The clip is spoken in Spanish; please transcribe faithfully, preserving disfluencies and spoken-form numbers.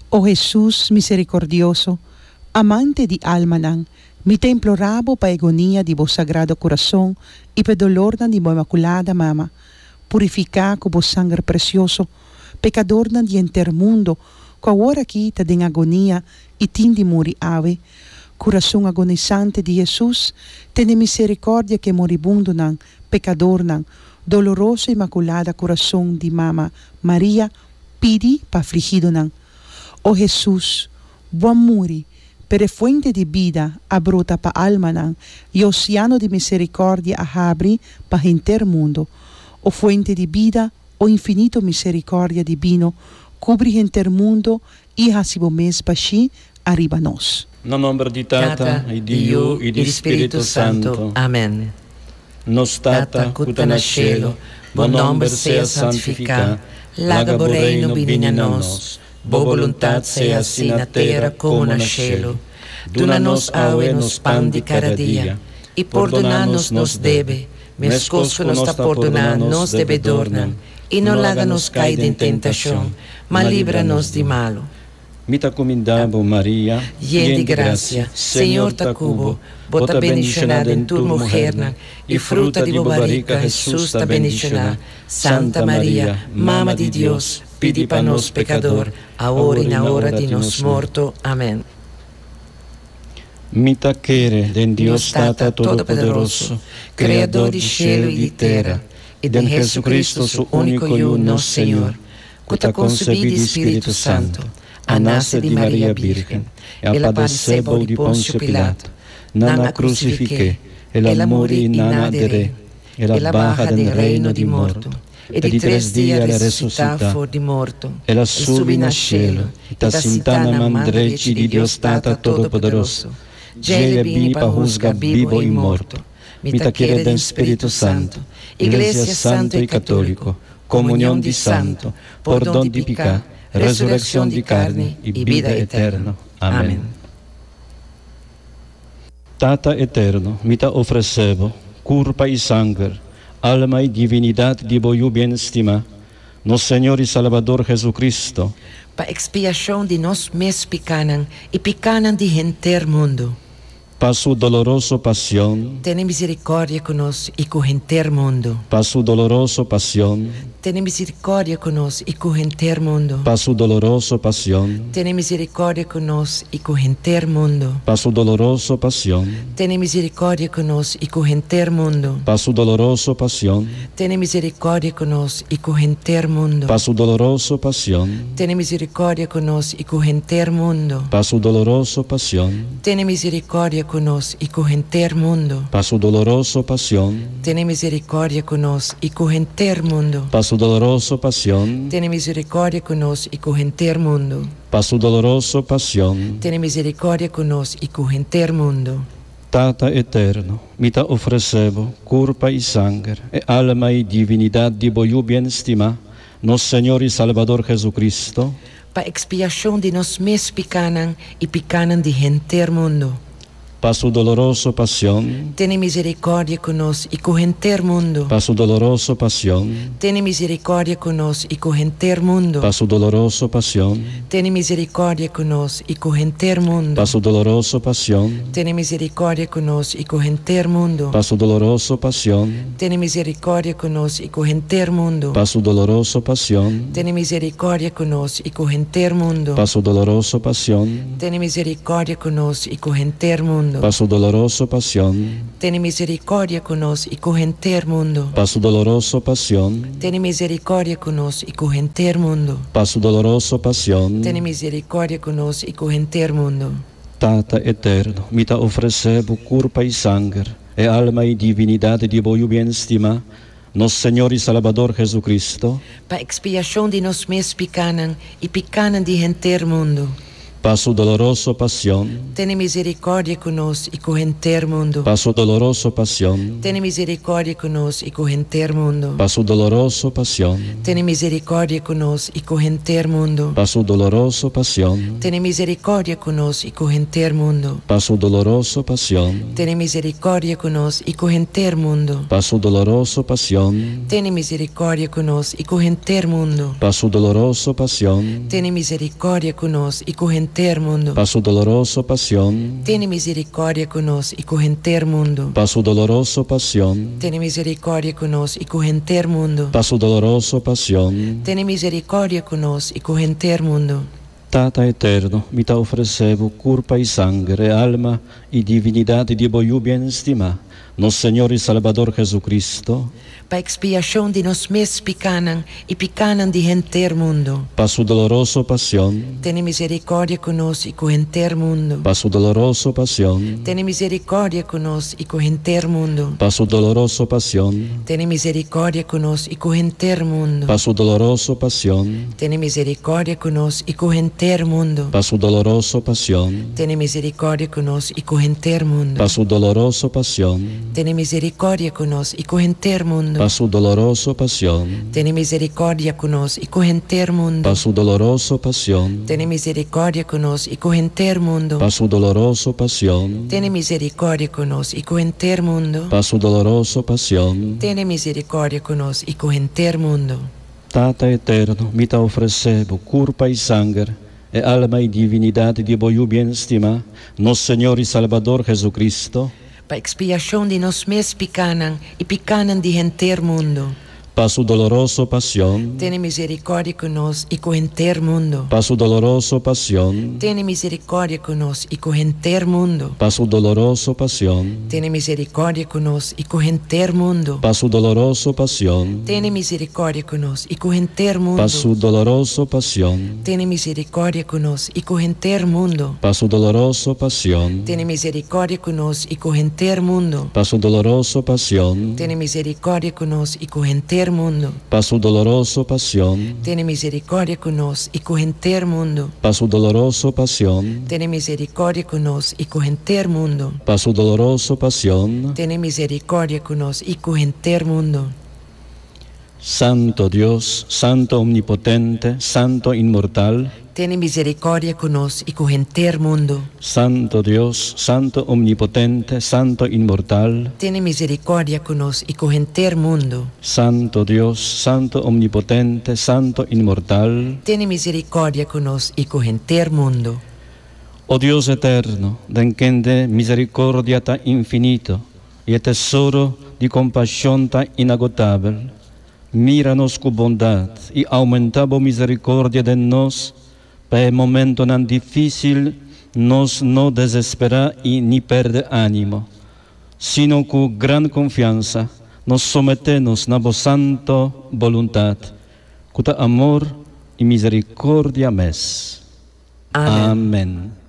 Oh Jesús misericordioso, amante de alma nan, mi te implorabo pa agonia de vos sagrado corazón y pe dolor nan de mo imaculada mama, purificar con vos sangre precioso, pecador nan de enter mundo, co agora aqui ta den agonia e tindi muri ave, coração agonizante de Jesus, tene misericórdia que moribundo nan, pecador nan, doloroso imaculada coração de mama Maria, pidi pa afligido nan. Oh Jesus, bom muri, per fuente de vida abrota pa alma nan, e oceano de misericórdia abre pa enter mundo. O fuente de vida, o infinito misericórdia divino, cubri enter mundo e hasibo mes baixi arriba nós. No nome di Tata, e di Io, e di Spirito Santo. Amen. Nos Tata, cuta na cielo, bon nombre sea santificado, laga reino vini a nos, bo voluntad sea assim na terra como na cielo. Dona-nos aue nos pan de cada dia, e perdona-nos nos debe, mescos que nos está perdonando nos devedornan, e não laga-nos cair em tentação, mas livra-nos de malo. Mita comindabo Maria, llena de gracia, Senhor ta cubo, bota bendicionada em tu mujer, e fruta de bobarica Jesus ta bendicionada. Santa Maria, Mama de Deus, pedi para nós pecador, agora e na hora de nos morto. Amém. Mita quere den Deus Tata Todo-Poderoso, Criador de cielo e de terra, e de Jesucristo, su único e uno Senhor, que ta concebido de Espírito Santo, a nasce de Maria Virgem, e a padeceu de Pôncio Pilato, nana crucifique, ela morì e nana adere, ela barra del reino di morto, e di três dias ressuscita for de morto, ela subi na cielo, e ta sintana mandrete di Deus Tata Todo-Poderoso, Gele bini pa juzga vivo e morto, mita quere del Espírito Santo, Iglesia Santo e Católico, comunhão de santo, perdão de pecado, resurrección de carne y vida eterna. Amén. Tata eterno, mi te ofrecebo, curpa y sangre, alma y divinidad de voyu bien estima, nos Señor y Salvador Jesucristo, pa expiación de nos mes picanan y picanan de enter mundo. Pa su doloroso pasión, ten misericordia con nos y con enter mundo. Pa su doloroso pasión, ten misericordia con nos y con enter mundo. Pa su doloroso pasión, ten misericordia con nos y con enter mundo. Pa su doloroso pasión, ten misericordia con nos y con enter mundo. Pa su doloroso pasión, ten misericordia con nos y con enter mundo. Pa su doloroso pasión, ten misericordia con nos y con enter mundo. Pa su doloroso pasión, ten misericordia con nos y con enter mundo. Pa su doloroso pasión, ten misericordia con nos y con enter mundo. Pa su doloroso pasión, ten misericordia con nos y con enter mundo. Pa su doloroso pasión, ten misericordia con nos y con enter mundo. Tata eterno, mi te ofrecebo, curpa y sangre, e alma y divinidad de voyu bien estima, nos Señor y Salvador Jesucristo, pa expiación de nos mes picanan y picanan de enter mundo. Pa su doloroso pasión, ten misericordia con nos y con enter mundo. Pa su doloroso pasión, ten misericordia con nos y con enter mundo. Pa su doloroso pasión, ten misericordia con nos y con enter mundo. Pa su doloroso pasión, ten misericordia con nos y con enter mundo. Pa su doloroso pasión, ten misericordia con nos y con enter mundo. Pa su doloroso pasión, ten misericordia con nos y con enter mundo. Pa su doloroso pasión, ten misericordia con nos y con enter mundo. Pa su doloroso pasión, ten misericordia con nos y con enter mundo. Pa su doloroso pasión, ten misericordia con nos y con enter mundo. Pa su doloroso pasión, ten misericordia con nos y con enter mundo. Tata eterno, mi te ofrecebo curpa y sangre, e alma y divinidad de voyu bien estima, nos Señor y Salvador Jesucristo, pa expiación de nos mes picanan y picanan de enter mundo. Pa su dolorosa pasión, tiene misericordia con nos y con entero mundo. pa su dolorosa pasión, Tiene misericordia con nos y con entero mundo. pa su dolorosa pasión, Tiene misericordia con nos y con entero mundo. pa su dolorosa pasión, Tiene misericordia con nos y con entero mundo. pa su dolorosa pasión, Tiene misericordia con nos y con entero mundo. pa su dolorosa pasión, Tiene misericordia con nos y con entero mundo. pa su dolorosa pasión, Tiene misericordia con nos y con entero mundo. pa su dolorosa pasión, Tiene misericordia con nos y con entero mundo. pa su dolorosa pasión, Tiene misericordia con nos y con entero mundo. pa su dolorosa pasión. Tiene misericordia con nos y con entero mundo. Tata eterno, mi ta ofrecevo curpa y sangre, alma y divinidad de voyu bien estima, nos Señor y Salvador Jesucristo, Pa expiación de nos mes picanan y picanan de entero mundo. pa su dolorosa pasión, Tiene misericordia con nos y con entero mundo. pa su dolorosa pasión, Tiene misericordia con nos y con entero mundo. pa su dolorosa pasión, Tiene misericordia con nos y con entero mundo. pa su dolorosa pasión, Tiene misericordia con nos y con entero mundo. pa su dolorosa pasión, Tiene misericordia con nos y con entero mundo. pa su dolorosa pasión, Tiene misericordia con nos y con entero mundo. pa su dolorosa pasión, Tiene misericordia con nos y con entero mundo. pa su dolorosa pasión, Tiene misericordia con nos y con entero mundo. pa su dolorosa pasión, Tiene misericordia con nos y con entero mundo. pa su dolorosa pasión. Tiene misericordia con nos y con entero mundo. Tata eterno, mi ta ofrecevo curpa y sangre, e alma y divinidad de voyu bien estima, nos Señor y Salvador Jesucristo, Pa expiación de nos mes picanan y picanan de entero mundo. pa su dolorosa pasión, Tiene misericordia con nos y con entero mundo. pa su dolorosa pasión, Tiene misericordia con nos y con entero mundo. pa su dolorosa pasión, Tiene misericordia con nos y con entero mundo. pa su dolorosa pasión, Tiene misericordia con nos y con entero mundo. pa su dolorosa pasión, Tiene misericordia con nos y con entero mundo. pa su dolorosa pasión, Tiene misericordia con nos y con entero mundo. pa su dolorosa pasión, Tiene misericordia con nos y con entero mundo. pa su dolorosa pasión, Tiene misericordia con nos y con entero mundo. pa su dolorosa pasión, Tiene misericordia con nos y con entero mundo. pa su dolorosa pasión. Tiene misericordia con nos y con entero mundo. Santo Dios, Santo Omnipotente, Santo Inmortal, Tiene misericordia con nos y con entero mundo. Santo Dios, Santo Omnipotente, Santo Inmortal, Tiene misericordia con nos y con entero mundo. Santo Dios, Santo Omnipotente, Santo Inmortal. Tiene misericordia con nos y con entero mundo. Oh Dios eterno, denquende misericordia tan infinito y tesoro de compasión tan inagotable, míranos con bondad y aumentabo misericordia de nos, para el momento tan difícil nos no desespera y ni perde ánimo, sino con gran confianza nos sometemos a vos santo voluntad, con amor y misericordia mes. Amén. Amén.